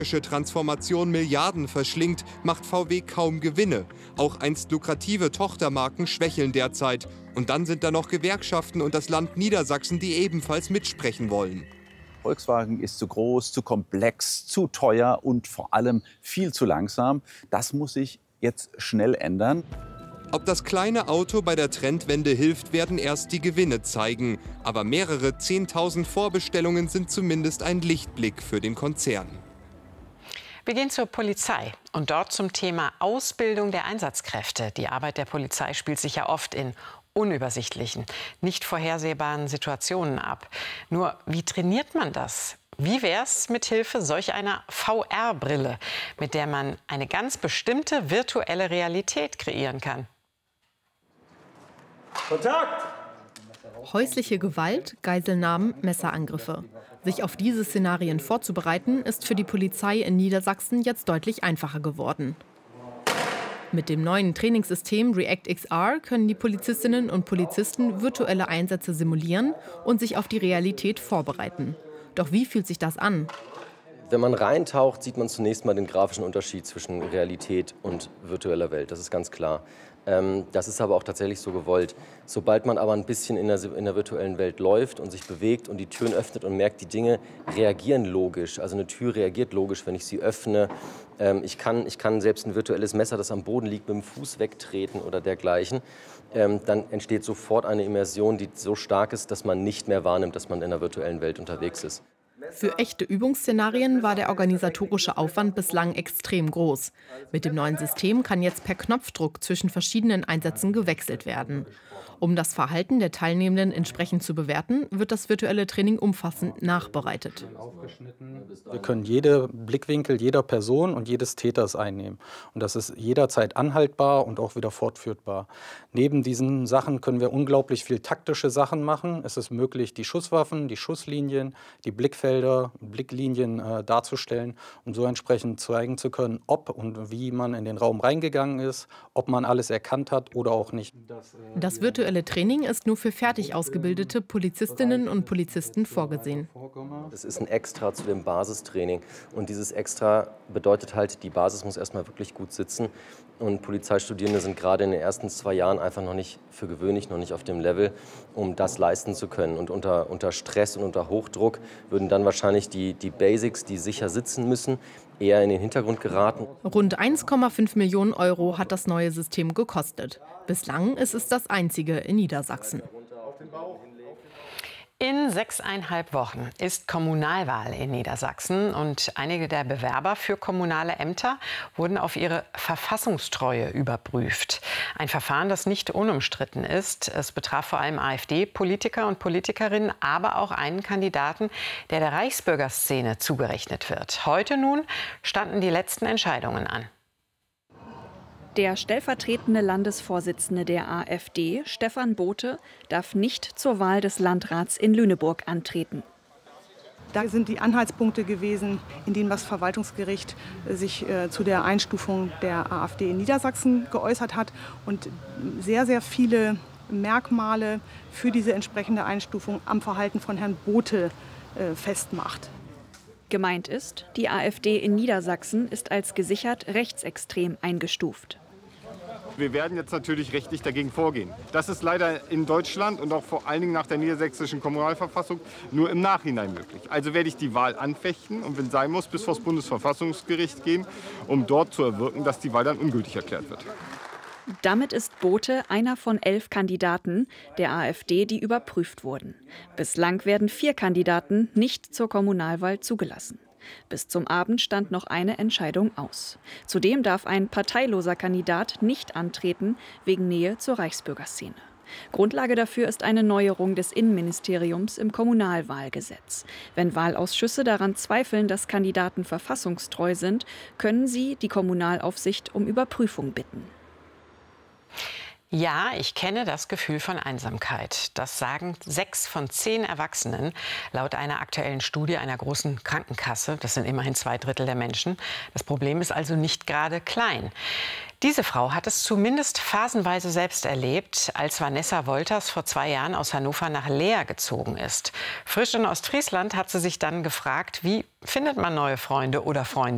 Transformation Milliarden verschlingt, macht VW kaum Gewinne. Auch einst lukrative Tochtermarken schwächeln derzeit. Und dann sind da noch Gewerkschaften und das Land Niedersachsen, die ebenfalls mitsprechen wollen. Volkswagen ist zu groß, zu komplex, zu teuer und vor allem viel zu langsam. Das muss sich jetzt schnell ändern. Ob das kleine Auto bei der Trendwende hilft, werden erst die Gewinne zeigen. Aber mehrere 10.000 Vorbestellungen sind zumindest ein Lichtblick für den Konzern. Wir gehen zur Polizei und dort zum Thema Ausbildung der Einsatzkräfte. Die Arbeit der Polizei spielt sich ja oft in unübersichtlichen, nicht vorhersehbaren Situationen ab. Nur, wie trainiert man das? Wie wär's mit Hilfe solch einer VR-Brille, mit der man eine ganz bestimmte virtuelle Realität kreieren kann? Kontakt! Häusliche Gewalt, Geiselnahmen, Messerangriffe. Sich auf diese Szenarien vorzubereiten, ist für die Polizei in Niedersachsen jetzt deutlich einfacher geworden. Mit dem neuen Trainingssystem React XR können die Polizistinnen und Polizisten virtuelle Einsätze simulieren und sich auf die Realität vorbereiten. Doch wie fühlt sich das an? Wenn man reintaucht, sieht man zunächst mal den grafischen Unterschied zwischen Realität und virtueller Welt. Das ist ganz klar. Das ist aber auch tatsächlich so gewollt. Sobald man aber ein bisschen in der virtuellen Welt läuft und sich bewegt und die Türen öffnet und merkt, die Dinge reagieren logisch. Also eine Tür reagiert logisch, wenn ich sie öffne. Ich kann selbst ein virtuelles Messer, das am Boden liegt, mit dem Fuß wegtreten oder dergleichen. Dann entsteht sofort eine Immersion, die so stark ist, dass man nicht mehr wahrnimmt, dass man in der virtuellen Welt unterwegs ist. Für echte Übungsszenarien war der organisatorische Aufwand bislang extrem groß. Mit dem neuen System kann jetzt per Knopfdruck zwischen verschiedenen Einsätzen gewechselt werden. Um das Verhalten der Teilnehmenden entsprechend zu bewerten, wird das virtuelle Training umfassend nachbereitet. Wir können jede Blickwinkel jeder Person und jedes Täters einnehmen. Und das ist jederzeit anhaltbar und auch wieder fortführbar. Neben diesen Sachen können wir unglaublich viel taktische Sachen machen. Es ist möglich, die Schusswaffen, die Schusslinien, die Blickfelder, Blicklinien darzustellen, um so entsprechend zeigen zu können, ob und wie man in den Raum reingegangen ist, ob man alles erkannt hat oder auch nicht. Das virtuelle Training ist nur für fertig ausgebildete Polizistinnen und Polizisten vorgesehen. Das ist ein Extra zu dem Basistraining. Und dieses Extra bedeutet halt, die Basis muss erstmal wirklich gut sitzen. Und Polizeistudierende sind gerade in den ersten 2 Jahren einfach noch nicht, für gewöhnlich noch nicht auf dem Level, um das leisten zu können. Und unter Stress und unter Hochdruck würden dann wahrscheinlich die Basics, die sicher sitzen müssen, eher in den Hintergrund geraten. Rund 1,5 Millionen Euro hat das neue System gekostet. Bislang ist es das einzige in Niedersachsen. In 6,5 Wochen ist Kommunalwahl in Niedersachsen und einige der Bewerber für kommunale Ämter wurden auf ihre Verfassungstreue überprüft. Ein Verfahren, das nicht unumstritten ist. Es betraf vor allem AfD-Politiker und Politikerinnen, aber auch einen Kandidaten, der Reichsbürgerszene zugerechnet wird. Heute nun standen die letzten Entscheidungen an. Der stellvertretende Landesvorsitzende der AfD, Stefan Bothe, darf nicht zur Wahl des Landrats in Lüneburg antreten. Da sind die Anhaltspunkte gewesen, in denen das Verwaltungsgericht sich zu der Einstufung der AfD in Niedersachsen geäußert hat und sehr, sehr viele Merkmale für diese entsprechende Einstufung am Verhalten von Herrn Bothe festmacht. Gemeint ist, die AfD in Niedersachsen ist als gesichert rechtsextrem eingestuft. Wir werden jetzt natürlich rechtlich dagegen vorgehen. Das ist leider in Deutschland und auch vor allen Dingen nach der niedersächsischen Kommunalverfassung nur im Nachhinein möglich. Also werde ich die Wahl anfechten und wenn sein muss, bis vor das Bundesverfassungsgericht gehen, um dort zu erwirken, dass die Wahl dann ungültig erklärt wird. Damit ist Bothe einer von 11 Kandidaten der AfD, die überprüft wurden. Bislang werden 4 Kandidaten nicht zur Kommunalwahl zugelassen. Bis zum Abend stand noch eine Entscheidung aus. Zudem darf ein parteiloser Kandidat nicht antreten wegen Nähe zur Reichsbürgerszene. Grundlage dafür ist eine Neuerung des Innenministeriums im Kommunalwahlgesetz. Wenn Wahlausschüsse daran zweifeln, dass Kandidaten verfassungstreu sind, können sie die Kommunalaufsicht um Überprüfung bitten. Ja, ich kenne das Gefühl von Einsamkeit. Das sagen 6 von 10 Erwachsenen laut einer aktuellen Studie einer großen Krankenkasse. Das sind immerhin 2/3 der Menschen. Das Problem ist also nicht gerade klein. Diese Frau hat es zumindest phasenweise selbst erlebt, als Vanessa Wolters vor 2 Jahren aus Hannover nach Leer gezogen ist. Frisch in Ostfriesland hat sie sich dann gefragt, wie findet man neue Freunde oder Freundinnen?